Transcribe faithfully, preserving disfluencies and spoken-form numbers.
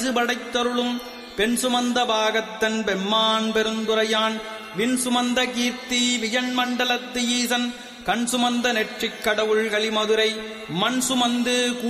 பரிசு படைத்தருளும் பெண் சுமந்த பாகத்தன் பெம்மான் பெருந்துரையான் விண் சுமந்த கீர்த்தி வியன் மண்டலத்து ஈசன் கண் சுமந்த நெற்றிக் கடவுள் களிமதுரை மண் சுமந்து